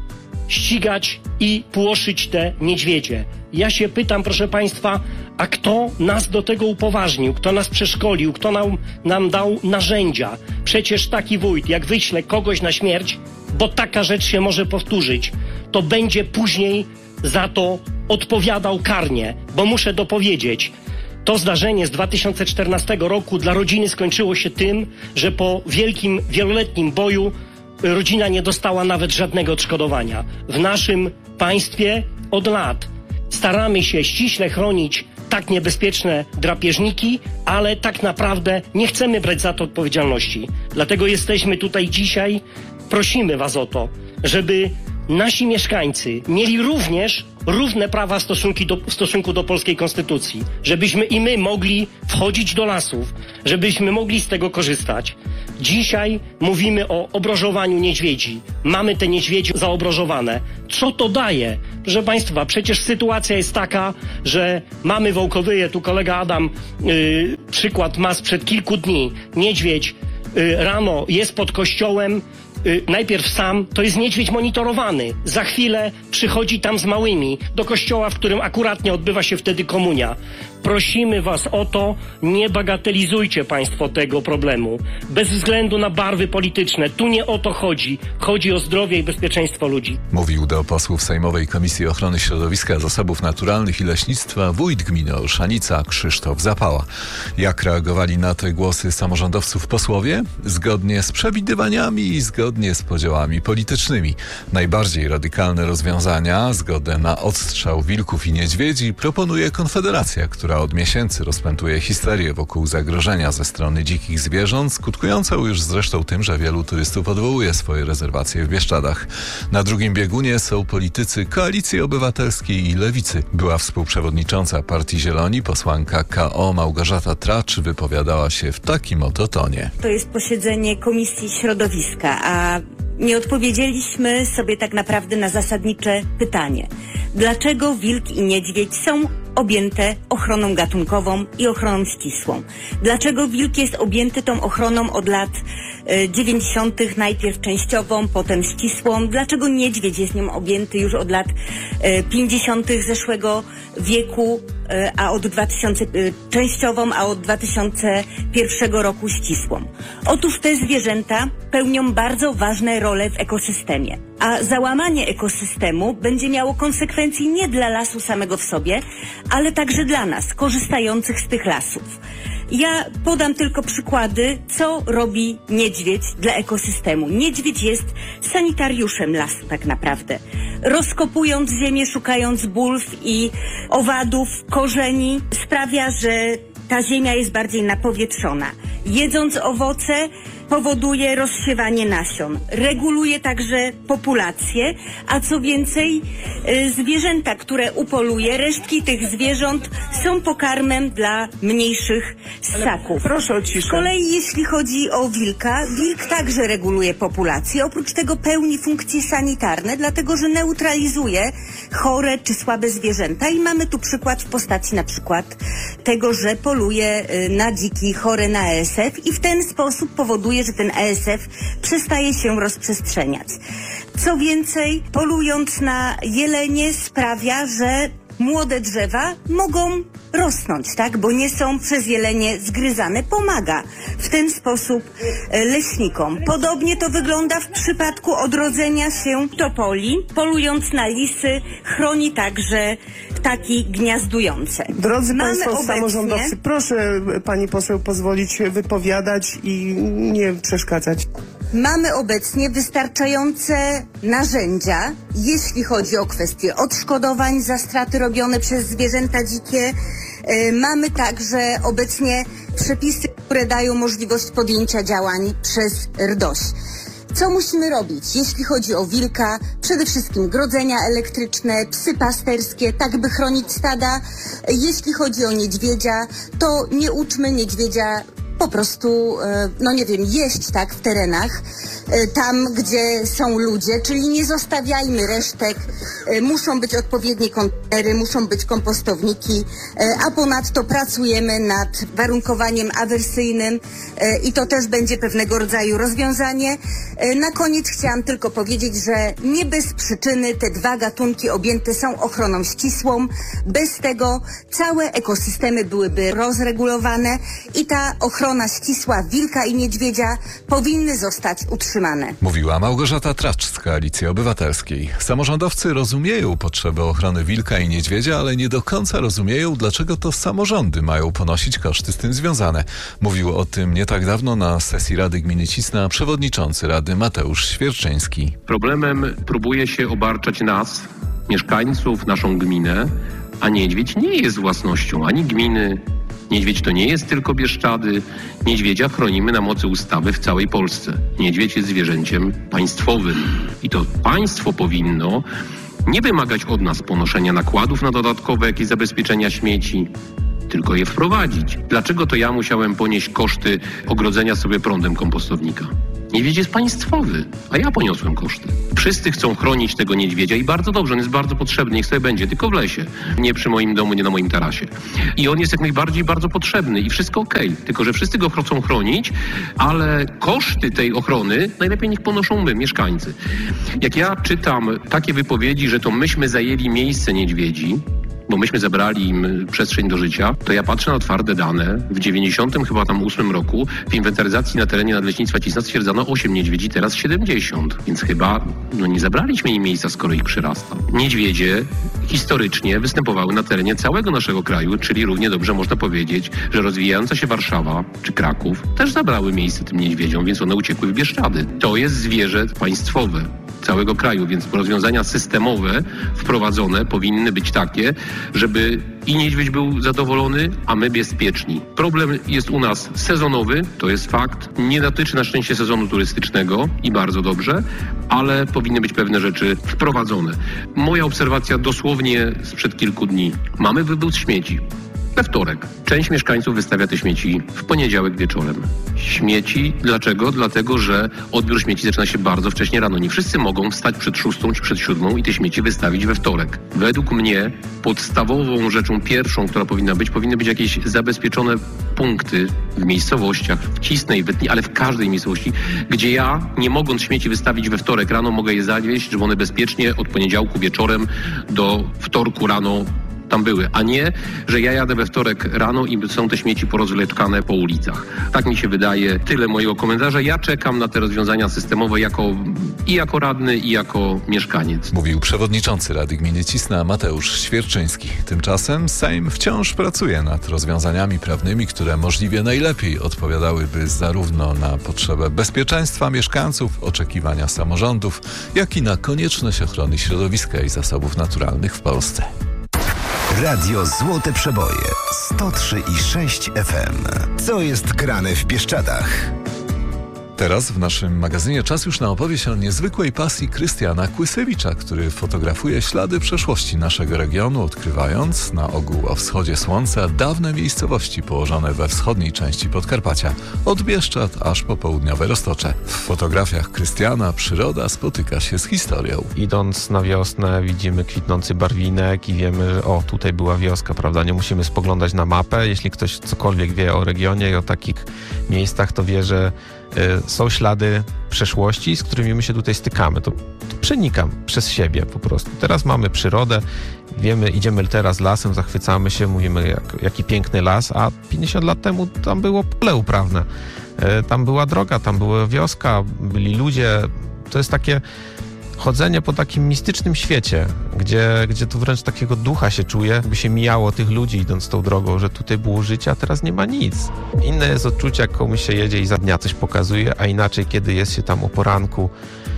[SPEAKER 9] ścigać i płoszyć te niedźwiedzie. Ja się pytam, proszę Państwa, a kto nas do tego upoważnił, kto nas przeszkolił, kto nam, nam dał narzędzia? Przecież taki wójt, jak wyśle kogoś na śmierć, bo taka rzecz się może powtórzyć, to będzie później za to odpowiadał karnie, bo muszę dopowiedzieć, to zdarzenie z dwa tysiące czternastego roku dla rodziny skończyło się tym, że po wielkim, wieloletnim boju rodzina nie dostała nawet żadnego odszkodowania. W naszym państwie od lat staramy się ściśle chronić tak niebezpieczne drapieżniki, ale tak naprawdę nie chcemy brać za to odpowiedzialności. Dlatego jesteśmy tutaj dzisiaj, prosimy Was o to, żeby nasi mieszkańcy mieli również równe prawa stosunki do, w stosunku do polskiej konstytucji. Żebyśmy i my mogli wchodzić do lasów, żebyśmy mogli z tego korzystać. Dzisiaj mówimy o obrożowaniu niedźwiedzi. Mamy te niedźwiedzie zaobrożowane. Co to daje? Proszę Państwa, przecież sytuacja jest taka, że mamy Wołkowyje, tu kolega Adam yy, przykład ma sprzed kilku dni. Niedźwiedź yy, rano jest pod kościołem, najpierw sam, to jest niedźwiedź monitorowany. Za chwilę przychodzi tam z małymi do kościoła, w którym akuratnie odbywa się wtedy komunia. Prosimy Was o to, nie bagatelizujcie Państwo tego problemu. Bez względu na barwy polityczne. Tu nie o to chodzi. Chodzi o zdrowie i bezpieczeństwo ludzi.
[SPEAKER 4] Mówił do posłów Sejmowej Komisji Ochrony Środowiska, Zasobów Naturalnych i Leśnictwa wójt gminy Olszanica Krzysztof Zapała. Jak reagowali na te głosy samorządowców posłowie? Zgodnie z przewidywaniami i zgodnie z podziałami politycznymi. Najbardziej radykalne rozwiązania, zgodę na odstrzał wilków i niedźwiedzi, proponuje Konfederacja, która od miesięcy rozpętuje histerię wokół zagrożenia ze strony dzikich zwierząt, skutkującą już zresztą tym, że wielu turystów odwołuje swoje rezerwacje w Bieszczadach. Na drugim biegunie są politycy Koalicji Obywatelskiej i Lewicy. Była współprzewodnicząca Partii Zieloni, posłanka K O Małgorzata Tracz wypowiadała się w takim oto tonie.
[SPEAKER 10] To jest posiedzenie Komisji Środowiska, a nie odpowiedzieliśmy sobie tak naprawdę na zasadnicze pytanie. Dlaczego wilk i niedźwiedź są objęte ochroną gatunkową i ochroną ścisłą? Dlaczego wilk jest objęty tą ochroną od lat y, dziewięćdziesiątych najpierw częściową, potem ścisłą? Dlaczego niedźwiedź jest nią objęty już od lat y, pięćdziesiątych zeszłego wieku, y, a od dwa tysiące y, częściową, a od dwa tysiące pierwszego roku ścisłą? Otóż te zwierzęta pełnią bardzo ważne role w ekosystemie, a załamanie ekosystemu będzie miało konsekwencje nie dla lasu samego w sobie, ale także dla nas, korzystających z tych lasów. Ja podam tylko przykłady, co robi niedźwiedź dla ekosystemu. Niedźwiedź jest sanitariuszem lasu tak naprawdę. Rozkopując ziemię, szukając bulw i owadów, korzeni, sprawia, że ta ziemia jest bardziej napowietrzona. jedząc owoce, powoduje rozsiewanie nasion. Reguluje także populację, a co więcej, y, zwierzęta, które upoluje, resztki tych zwierząt są pokarmem dla mniejszych ssaków.
[SPEAKER 11] Proszę o ciszę.
[SPEAKER 10] Z kolei jeśli chodzi o wilka, wilk także reguluje populację. Oprócz tego pełni funkcje sanitarne, dlatego że neutralizuje chore czy słabe zwierzęta i mamy tu przykład w postaci na przykład tego, że poluje y, na dziki chore na A S F i w ten sposób powoduje, że ten A S F przestaje się rozprzestrzeniać. Co więcej, polując na jelenie sprawia, że młode drzewa mogą rosnąć, tak? Bo nie są przez jelenie zgryzane. Pomaga w ten sposób e, leśnikom. Podobnie to wygląda w przypadku odrodzenia się topoli. Polując na lisy, chroni także ptaki gniazdujące.
[SPEAKER 11] Drodzy
[SPEAKER 10] Mamy
[SPEAKER 11] Państwo
[SPEAKER 10] obecnie...
[SPEAKER 11] samorządowcy, proszę Pani poseł pozwolić się wypowiadać i nie przeszkadzać.
[SPEAKER 10] Mamy obecnie wystarczające narzędzia, jeśli chodzi o kwestie odszkodowań za straty robione przez zwierzęta dzikie. E, mamy także obecnie przepisy, które dają możliwość podjęcia działań przez R D O Ś. Co musimy robić, jeśli chodzi o wilka? Przede wszystkim grodzenia elektryczne, psy pasterskie, tak by chronić stada. Jeśli chodzi o niedźwiedzia, to nie uczmy niedźwiedzia po prostu, no nie wiem, jeść tak w terenach, tam gdzie są ludzie, czyli nie zostawiajmy resztek, muszą być odpowiednie kontenery, muszą być kompostowniki, a ponadto pracujemy nad warunkowaniem awersyjnym i to też będzie pewnego rodzaju rozwiązanie. Na koniec chciałam tylko powiedzieć, że nie bez przyczyny te dwa gatunki objęte są ochroną ścisłą. Bez tego całe ekosystemy byłyby rozregulowane i ta ochrona ścisła wilka i niedźwiedzia powinny zostać utrzymane.
[SPEAKER 4] Mówiła Małgorzata Tracz z Koalicji Obywatelskiej. Samorządowcy rozumieją potrzebę ochrony wilka i niedźwiedzia, ale nie do końca rozumieją, dlaczego to samorządy mają ponosić koszty z tym związane. Mówił o tym nie tak dawno na sesji Rady Gminy Cisna przewodniczący Rady Mateusz Świerczyński.
[SPEAKER 12] Problemem próbuje się obarczać nas, mieszkańców, naszą gminę, a niedźwiedź nie jest własnością ani gminy. Niedźwiedź to nie jest tylko Bieszczady. Niedźwiedzia chronimy na mocy ustawy w całej Polsce. Niedźwiedź jest zwierzęciem państwowym i to państwo powinno nie wymagać od nas ponoszenia nakładów na dodatkowe jakieś zabezpieczenia śmieci, tylko je wprowadzić. Dlaczego to ja musiałem ponieść koszty ogrodzenia sobie prądem kompostownika? Niedźwiedź jest państwowy, a ja poniosłem koszty. Wszyscy chcą chronić tego niedźwiedzia i bardzo dobrze, on jest bardzo potrzebny, niech sobie będzie, tylko w lesie, nie przy moim domu, nie na moim tarasie. I on jest jak najbardziej bardzo potrzebny i wszystko okej, okay. Tylko że wszyscy go chcą chronić, ale koszty tej ochrony najlepiej niech ponoszą my, mieszkańcy. Jak ja czytam takie wypowiedzi, że to myśmy zajęli miejsce niedźwiedzi, bo myśmy zabrali im przestrzeń do życia, to ja patrzę na twarde dane. W dziewięćdziesiątym chyba tam ósmym roku w inwentaryzacji na terenie Nadleśnictwa Cisna stwierdzono osiem niedźwiedzi, teraz siedemdziesiąt. Więc chyba no nie zabraliśmy im miejsca, skoro ich przyrasta. Niedźwiedzie historycznie występowały na terenie całego naszego kraju, czyli równie dobrze można powiedzieć, że rozwijająca się Warszawa czy Kraków też zabrały miejsce tym niedźwiedziom, więc one uciekły w Bieszczady. To jest zwierzę państwowe całego kraju, więc rozwiązania systemowe wprowadzone powinny być takie, żeby i niedźwiedź był zadowolony, a my bezpieczni. Problem jest u nas sezonowy, to jest fakt. Nie dotyczy na szczęście sezonu turystycznego i bardzo dobrze, ale powinny być pewne rzeczy wprowadzone. Moja obserwacja dosłownie sprzed kilku dni. Mamy wywóz śmieci. We wtorek. Część mieszkańców wystawia te śmieci w poniedziałek wieczorem. Śmieci. Dlaczego? Dlatego, że odbiór śmieci zaczyna się bardzo wcześnie rano. Nie wszyscy mogą wstać przed szóstą czy przed siódmą i te śmieci wystawić we wtorek. Według mnie podstawową rzeczą pierwszą, która powinna być, powinny być jakieś zabezpieczone punkty w miejscowościach, w Cisnej, Wytni, ale w każdej miejscowości, gdzie ja, nie mogąc śmieci wystawić we wtorek rano, mogę je zawieźć, żeby one bezpiecznie od poniedziałku wieczorem do wtorku rano tam były, a nie, że ja jadę we wtorek rano i są te śmieci porozwleczkane po ulicach. Tak mi się wydaje. Tyle mojego komentarza. Ja czekam na te rozwiązania systemowe jako, i jako radny, i jako mieszkaniec.
[SPEAKER 4] Mówił przewodniczący Rady Gminy Cisna Mateusz Świerczyński. Tymczasem Sejm wciąż pracuje nad rozwiązaniami prawnymi, które możliwie najlepiej odpowiadałyby zarówno na potrzebę bezpieczeństwa mieszkańców, oczekiwania samorządów, jak i na konieczność ochrony środowiska i zasobów naturalnych w Polsce.
[SPEAKER 3] Radio Złote Przeboje sto trzy i sześć F M. Co jest grane w Bieszczadach?
[SPEAKER 4] Teraz w naszym magazynie czas już na opowieść o niezwykłej pasji Krystiana Kłysewicza, który fotografuje ślady przeszłości naszego regionu, odkrywając na ogół o wschodzie słońca dawne miejscowości położone we wschodniej części Podkarpacia, od Bieszczad aż po południowe Roztocze. W fotografiach Krystiana przyroda spotyka się z historią.
[SPEAKER 13] Idąc na wiosnę widzimy kwitnący barwinek i wiemy, że o, tutaj była wioska, prawda? Nie musimy spoglądać na mapę. Jeśli ktoś cokolwiek wie o regionie i o takich miejscach, to wie, że y, są ślady przeszłości, z którymi my się tutaj stykamy. To, to przenikam przez siebie po prostu. Teraz mamy przyrodę, wiemy, idziemy teraz lasem, zachwycamy się, mówimy jak, jaki piękny las, a pięćdziesiąt lat temu tam było pole uprawne. Y, tam była droga, tam była wioska, byli ludzie. To jest takie chodzenie po takim mistycznym świecie, gdzie, gdzie to wręcz takiego ducha się czuje, jakby się mijało tych ludzi idąc tą drogą, że tutaj było życie, a teraz nie ma nic. Inne jest odczucie, jak komuś się jedzie i za dnia coś pokazuje, a inaczej, kiedy jest się tam o poranku.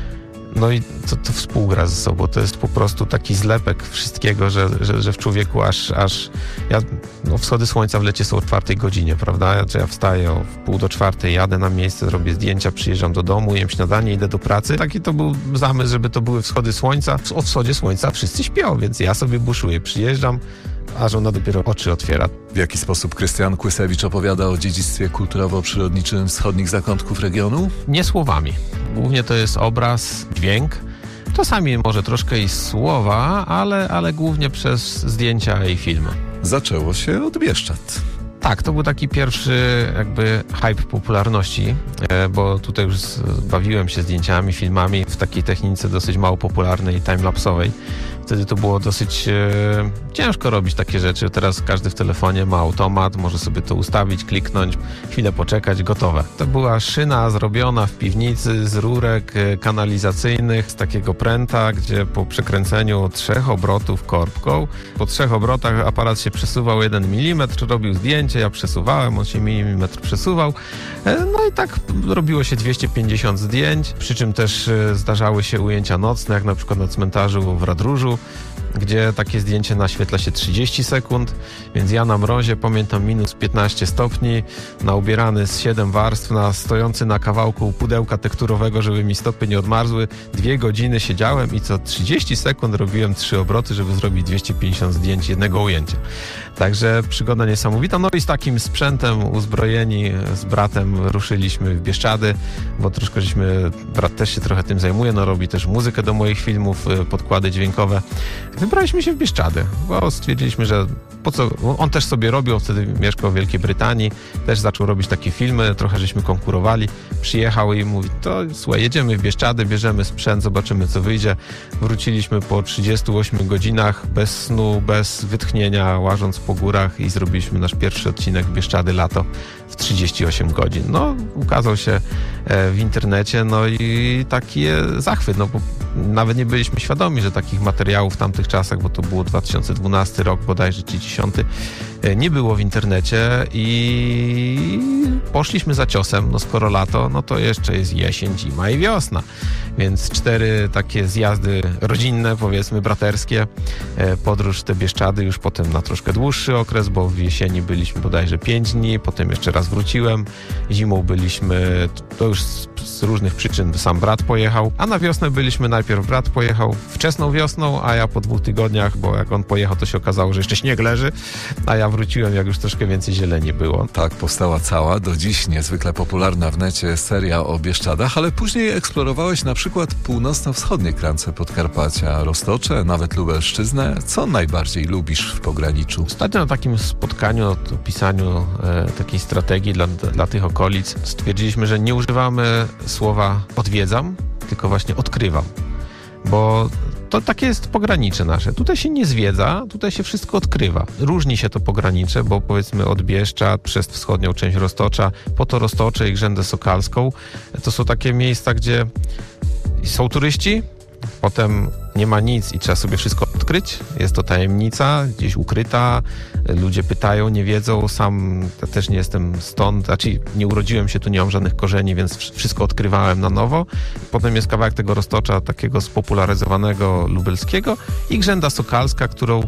[SPEAKER 13] No i to, to współgra ze sobą. To jest po prostu taki zlepek wszystkiego, że, że, że w człowieku aż... aż ja, no wschody słońca w lecie są o czwartej godzinie, prawda? Ja, ja wstaję o pół do czwartej, jadę na miejsce, robię zdjęcia, przyjeżdżam do domu, jem śniadanie, idę do pracy. Taki to był zamysł, żeby to były wschody słońca. O wschodzie słońca wszyscy śpią, więc ja sobie buszuję, przyjeżdżam, a żona dopiero oczy otwiera.
[SPEAKER 4] W jaki sposób Krystian Kłysewicz opowiada o dziedzictwie kulturowo-przyrodniczym wschodnich zakątków regionu?
[SPEAKER 13] Nie słowami. Głównie to jest obraz, dźwięk. Czasami może troszkę i słowa, ale, ale głównie przez zdjęcia i filmy.
[SPEAKER 4] Zaczęło się od Bieszczad.
[SPEAKER 13] Tak, to był taki pierwszy jakby hype popularności, bo tutaj już bawiłem się zdjęciami, filmami w takiej technice dosyć mało popularnej, timelapsowej. Wtedy to było dosyć e, ciężko robić takie rzeczy. Teraz każdy w telefonie ma automat, może sobie to ustawić, kliknąć, chwilę poczekać, gotowe. To była szyna zrobiona w piwnicy z rurek e, kanalizacyjnych, z takiego pręta, gdzie po przekręceniu trzech obrotów korbką, po trzech obrotach aparat się przesuwał jeden milimetr, robił zdjęcie, ja przesuwałem, on się milimetr przesuwał. E, no i tak robiło się dwieście pięćdziesiąt zdjęć, przy czym też e, zdarzały się ujęcia nocne, jak na przykład na cmentarzu w Radróżu, gdzie takie zdjęcie naświetla się trzydzieści sekund, więc ja na mrozie, pamiętam, minus piętnaście stopni, na ubierany z siedem warstw, na stojący na kawałku pudełka tekturowego, żeby mi stopy nie odmarzły, dwie godziny siedziałem i co trzydzieści sekund robiłem trzy obroty, żeby zrobić dwieście pięćdziesiąt zdjęć jednego ujęcia. Także przygoda niesamowita. No i z takim sprzętem uzbrojeni z bratem ruszyliśmy w Bieszczady, bo troszkę żeśmy, brat też się trochę tym zajmuje, no robi też muzykę do moich filmów, podkłady dźwiękowe. Wybraliśmy się w Bieszczady, bo stwierdziliśmy, że po co, on też sobie robił, wtedy mieszkał w Wielkiej Brytanii, też zaczął robić takie filmy, trochę żeśmy konkurowali, przyjechał i mówi, to słuchaj, jedziemy w Bieszczady, bierzemy sprzęt, zobaczymy co wyjdzie. Wróciliśmy po trzydziestu ośmiu godzinach, bez snu, bez wytchnienia, łażąc po górach i zrobiliśmy nasz pierwszy odcinek Bieszczady lato w trzydzieści osiem godzin. No, ukazał się w internecie, no i taki zachwyt, no bo nawet nie byliśmy świadomi, że takich materiałów w tamtych czasach, bo to było dwa tysiące dwunasty rok, bodajże czy dziesiąty, nie było w internecie i poszliśmy za ciosem, no skoro lato, no to jeszcze jest jesień, zima i wiosna, więc cztery takie zjazdy rodzinne, powiedzmy braterskie, podróż w te Bieszczady już potem na troszkę dłuższy okres, bo w jesieni byliśmy bodajże pięć dni, potem jeszcze raz wróciłem, zimą byliśmy, to już z, z różnych przyczyn sam brat pojechał, a na wiosnę byliśmy, najpierw brat pojechał wczesną wiosną, a ja po dwóch tygodniach, bo jak on pojechał, to się okazało, że jeszcze śnieg leży, a ja wróciłem, jak już troszkę więcej zieleni było.
[SPEAKER 4] Tak powstała cała, do dziś niezwykle popularna w necie seria o Bieszczadach, ale później eksplorowałeś na przykład północno-wschodnie krance Podkarpacia, Roztocze, nawet Lubelszczyznę. Co najbardziej lubisz w pograniczu?
[SPEAKER 13] Ostatnio na takim spotkaniu, opisaniu e, takiej strategii dla, dla tych okolic stwierdziliśmy, że nie używamy słowa odwiedzam, tylko właśnie odkrywam, bo to takie jest pogranicze nasze. Tutaj się nie zwiedza, tutaj się wszystko odkrywa. Różni się to pogranicze, bo powiedzmy od Bieszczad przez wschodnią część Roztocza, po to Roztocze i Grzędę Sokalską. To są takie miejsca, gdzie są turyści, potem nie ma nic i trzeba sobie wszystko odkryć. Jest to tajemnica, gdzieś ukryta. Ludzie pytają, nie wiedzą. Sam ja też nie jestem stąd, znaczy nie urodziłem się tu, nie mam żadnych korzeni, więc wszystko odkrywałem na nowo. Potem jest kawałek tego Roztocza, takiego spopularyzowanego lubelskiego i Grzęda Sokalska, którą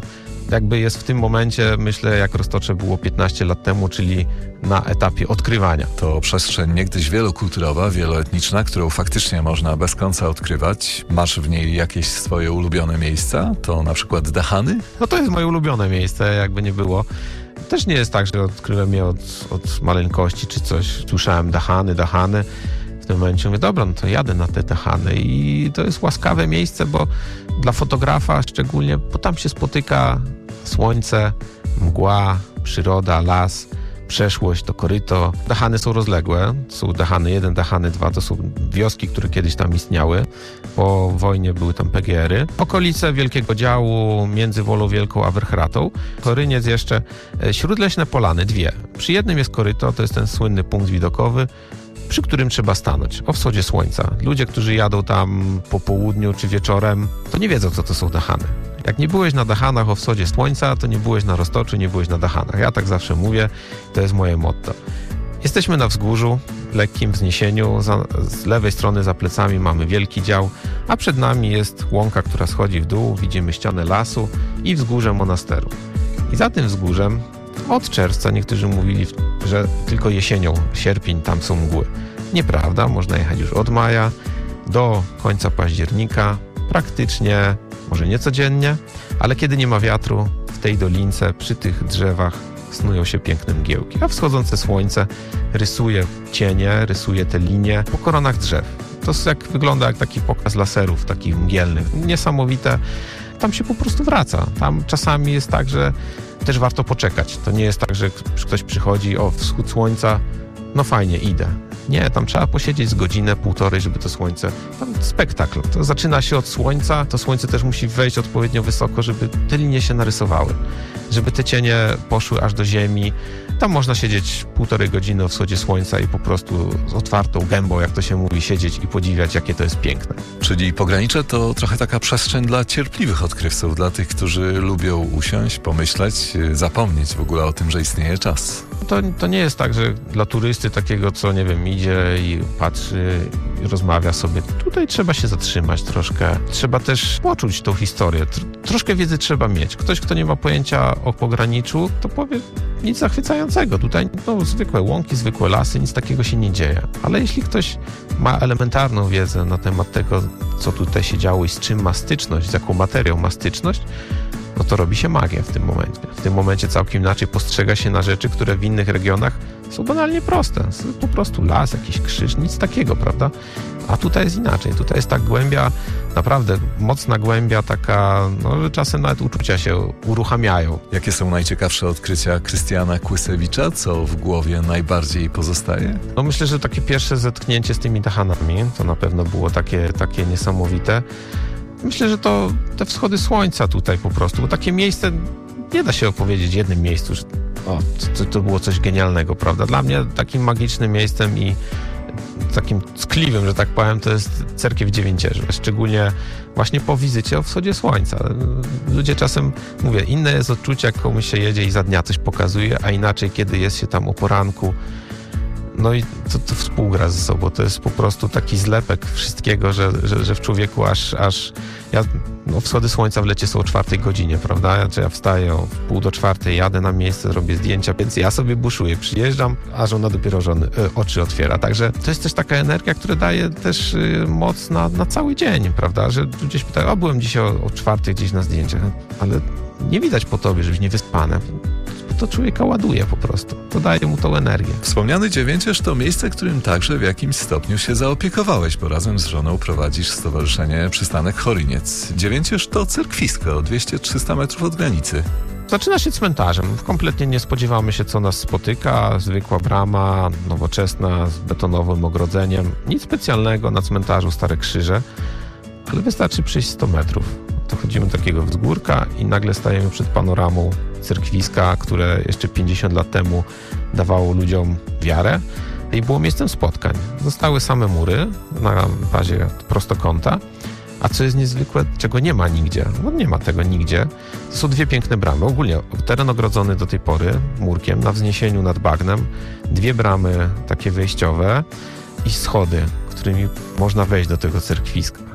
[SPEAKER 13] jakby jest w tym momencie, myślę, jak Roztocze było piętnaście lat temu, czyli na etapie odkrywania.
[SPEAKER 4] To przestrzeń niegdyś wielokulturowa, wieloetniczna, którą faktycznie można bez końca odkrywać. Masz w niej jakieś swoje ulubione miejsca? To na przykład Dachany?
[SPEAKER 13] No to jest moje ulubione miejsce, jakby nie było. Też nie jest tak, że odkryłem je od, od maleńkości czy coś. Słyszałem Dachany, Dachany. W tym momencie mówię, dobra, no to jadę na te Dachany i to jest łaskawe miejsce, bo dla fotografa szczególnie, bo tam się spotyka słońce, mgła, przyroda, las, przeszłość, to koryto. Dachany są rozległe, są Dachany jeden, Dachany dwa, to są wioski, które kiedyś tam istniały. Po wojnie były tam P G ery. Okolice Wielkiego Działu między Wolą Wielką a Werchratą. Koryniec jeszcze, śródleśne polany, dwie. Przy jednym jest koryto, to jest ten słynny punkt widokowy, przy którym trzeba stanąć, o wschodzie słońca. Ludzie, którzy jadą tam po południu czy wieczorem, to nie wiedzą, co to są Dachany. Jak nie byłeś na Dachanach o wschodzie słońca, to nie byłeś na Roztoczu, nie byłeś na Dachanach. Ja tak zawsze mówię, to jest moje motto. Jesteśmy na wzgórzu, lekkim wzniesieniu. Za, z lewej strony za plecami mamy wielki dział, a przed nami jest łąka, która schodzi w dół. Widzimy ścianę lasu i wzgórze monasteru. I za tym wzgórzem od czerwca niektórzy mówili, że tylko jesienią, sierpień, tam są mgły. Nieprawda, można jechać już od maja do końca października, praktycznie, może nie codziennie, ale kiedy nie ma wiatru, w tej dolince, przy tych drzewach snują się piękne mgiełki, a wschodzące słońce rysuje cienie, rysuje te linie po koronach drzew. To jak, wygląda jak taki pokaz laserów, takich mgielnych. Niesamowite. Tam się po prostu wraca. Tam czasami jest tak, że też warto poczekać. To nie jest tak, że ktoś przychodzi, o, wschód słońca, no fajnie, idę. Nie, tam trzeba posiedzieć z godzinę, półtorej, żeby to słońce... Tam spektakl. To zaczyna się od słońca, to słońce też musi wejść odpowiednio wysoko, żeby te linie się narysowały. Żeby te cienie poszły aż do ziemi. Tam można siedzieć półtorej godziny o wschodzie słońca i po prostu z otwartą gębą, jak to się mówi, siedzieć i podziwiać, jakie to jest piękne.
[SPEAKER 4] Czyli pogranicze to trochę taka przestrzeń dla cierpliwych odkrywców, dla tych, którzy lubią usiąść, pomyśleć, zapomnieć w ogóle o tym, że istnieje czas.
[SPEAKER 13] To, to nie jest tak, że dla turysty takiego, co nie wiem, idzie i patrzy i rozmawia sobie. Tutaj trzeba się zatrzymać troszkę. Trzeba też poczuć tą historię. Tr- troszkę wiedzy trzeba mieć. Ktoś, kto nie ma pojęcia o pograniczu, to powie nic zachwycającego. Tutaj no, zwykłe łąki, zwykłe lasy, nic takiego się nie dzieje. Ale jeśli ktoś ma elementarną wiedzę na temat tego, co tutaj się działo i z czym ma styczność, z jaką materią ma styczność, no to robi się magia w tym momencie. W tym momencie całkiem inaczej postrzega się na rzeczy, które w innych regionach są banalnie proste. Po prostu las, jakiś krzyż, nic takiego, prawda? A tutaj jest inaczej. Tutaj jest ta głębia, naprawdę mocna głębia, taka, no, że czasem nawet uczucia się uruchamiają.
[SPEAKER 4] Jakie są najciekawsze odkrycia Krystiana Kłysewicza? Co w głowie najbardziej pozostaje?
[SPEAKER 13] No myślę, że takie pierwsze zetknięcie z tymi Dachanami, to na pewno było takie, takie niesamowite. Myślę, że to te wschody słońca tutaj po prostu, bo takie miejsce, nie da się opowiedzieć w jednym miejscu, że o, to, to było coś genialnego, prawda? Dla mnie takim magicznym miejscem i takim ckliwym, że tak powiem, to jest Cerkiew Dziewięcierzy. Szczególnie właśnie po wizycie o wschodzie słońca. Ludzie czasem, mówię, inne jest odczucie, jak komuś się jedzie i za dnia coś pokazuje, a inaczej, kiedy jest się tam o poranku. No i to, to współgra ze sobą. To jest po prostu taki zlepek wszystkiego, że, że, że w człowieku aż... aż ja, no, wschody słońca w lecie są o czwartej godzinie, prawda? Ja, ja wstaję o pół do czwartej, jadę na miejsce, robię zdjęcia, więc ja sobie buszuję. Przyjeżdżam, a żona dopiero żony, y, oczy otwiera. Także to jest też taka energia, która daje też y, moc na, na cały dzień, prawda? Że gdzieś pytają, o byłem dzisiaj o, o czwartej gdzieś na zdjęciach, ale nie widać po tobie, żebyś niewyspany. To człowieka ładuje po prostu. To daje mu tą energię.
[SPEAKER 4] Wspomniany Dziewięcierz to miejsce, którym także w jakimś stopniu się zaopiekowałeś, bo razem z żoną prowadzisz Stowarzyszenie Przystanek Choryniec. Dziewięcierz to cerkwisko, dwieście trzysta metrów od granicy.
[SPEAKER 13] Zaczyna się cmentarzem. Kompletnie nie spodziewamy się, co nas spotyka. Zwykła brama, nowoczesna, z betonowym ogrodzeniem. Nic specjalnego na cmentarzu, stare krzyże. Ale wystarczy przejść sto metrów. Dochodzimy do takiego wzgórka i nagle stajemy przed panoramą cerkwiska, które jeszcze pięćdziesiąt lat temu dawało ludziom wiarę i było miejscem spotkań. Zostały same mury na bazie prostokąta, a co jest niezwykłe, czego nie ma nigdzie, no nie ma tego nigdzie, to są dwie piękne bramy. Ogólnie teren ogrodzony do tej pory murkiem na wzniesieniu nad bagnem, dwie bramy takie wejściowe i schody, którymi można wejść do tego cerkwiska.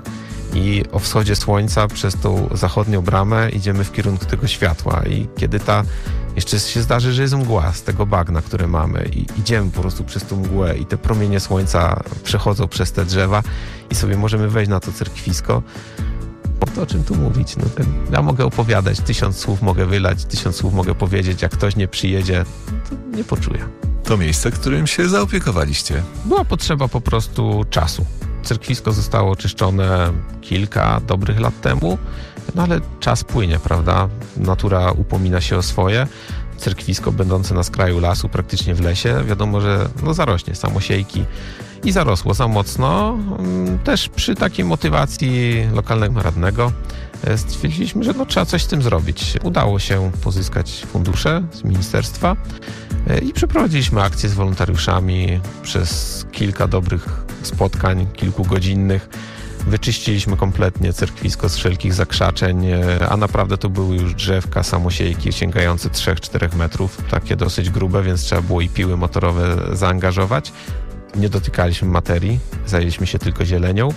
[SPEAKER 13] I o wschodzie słońca przez tą zachodnią bramę idziemy w kierunku tego światła i kiedy ta jeszcze się zdarzy, że jest mgła z tego bagna, które mamy i idziemy po prostu przez tą mgłę i te promienie słońca przechodzą przez te drzewa i sobie możemy wejść na to cerkwisko. To o czym tu mówić? No, ten, ja mogę opowiadać, tysiąc słów mogę wylać, tysiąc słów mogę powiedzieć, jak ktoś nie przyjedzie, to nie poczuje.
[SPEAKER 4] To miejsce, którym się zaopiekowaliście.
[SPEAKER 13] Była potrzeba po prostu czasu. Cerkwisko zostało oczyszczone kilka dobrych lat temu, no ale czas płynie, prawda? Natura upomina się o swoje. Cerkwisko będące na skraju lasu, praktycznie w lesie, wiadomo, że no zarośnie, samosiejki i zarosło za mocno. Też przy takiej motywacji lokalnego radnego stwierdziliśmy, że no, trzeba coś z tym zrobić. Udało się pozyskać fundusze z ministerstwa i przeprowadziliśmy akcję z wolontariuszami przez kilka dobrych spotkań, kilkugodzinnych. Wyczyściliśmy kompletnie cerkwisko z wszelkich zakrzaczeń, a naprawdę to były już drzewka, samosiejki sięgające trzy do czterech metrów, takie dosyć grube, więc trzeba było i piły motorowe zaangażować. Nie dotykaliśmy materii, zajęliśmy się tylko zielenią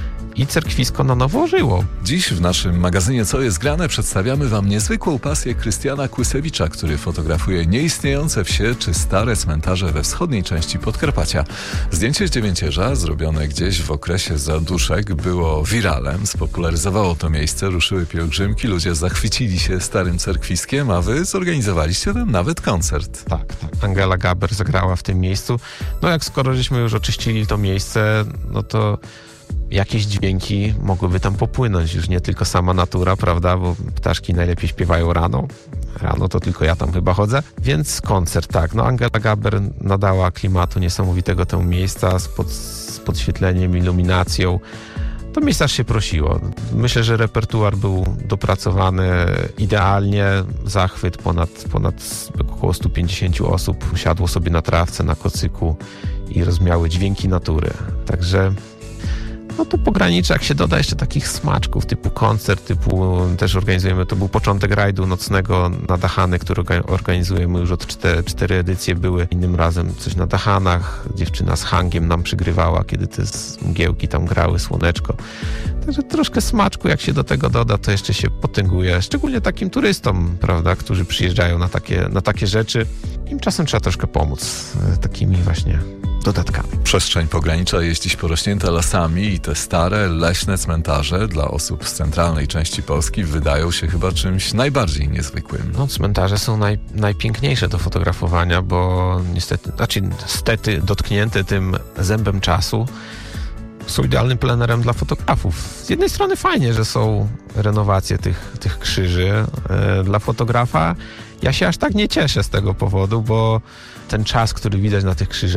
[SPEAKER 13] i cerkwisko na nowo ożyło.
[SPEAKER 4] Dziś w naszym magazynie Co jest grane przedstawiamy wam niezwykłą pasję Krystiana Kłysewicza, który fotografuje nieistniejące wsie czy stare cmentarze we wschodniej części Podkarpacia. Zdjęcie z dziewięcierza, zrobione gdzieś w okresie zaduszek, było wiralem, spopularyzowało to miejsce, ruszyły pielgrzymki, ludzie zachwycili się starym cerkwiskiem, a wy zorganizowaliście tam nawet koncert.
[SPEAKER 13] Tak, tak. Angela Gaber zagrała w tym miejscu. No jak skoro żeśmy już oczyścili to miejsce, no to jakieś dźwięki mogłyby tam popłynąć, już nie tylko sama natura, prawda, bo ptaszki najlepiej śpiewają rano. Rano to tylko ja tam chyba chodzę, więc koncert, tak. No Angela Gaber nadała klimatu niesamowitego temu miejsca z, pod, z podświetleniem, iluminacją. To miejsce aż się prosiło. Myślę, że repertuar był dopracowany idealnie. Zachwyt ponad, ponad około stu pięćdziesięciu osób siadło sobie na trawce, na kocyku i rozmiały dźwięki natury. Także no to pogranicze, jak się doda jeszcze takich smaczków typu koncert, typu też organizujemy, to był początek rajdu nocnego na Dachany, który organizujemy już od cztery, cztery edycje były. Innym razem coś na Dachanach, dziewczyna z hangiem nam przygrywała, kiedy te mgiełki tam grały, słoneczko. Także troszkę smaczku, jak się do tego doda, to jeszcze się potęguje, szczególnie takim turystom, prawda, którzy przyjeżdżają na takie, na takie rzeczy. Im czasem trzeba troszkę pomóc takimi właśnie dodatkami.
[SPEAKER 4] Przestrzeń pogranicza jest dziś porośnięta lasami i te stare, leśne cmentarze dla osób z centralnej części Polski wydają się chyba czymś najbardziej niezwykłym.
[SPEAKER 13] No, cmentarze są naj, najpiękniejsze do fotografowania, bo niestety, znaczy niestety dotknięte tym zębem czasu, są idealnym plenerem dla fotografów. Z jednej strony fajnie, że są renowacje tych, tych krzyży e, dla fotografa. Ja się aż tak nie cieszę z tego powodu, bo ten czas, który widać na tych krzyżach,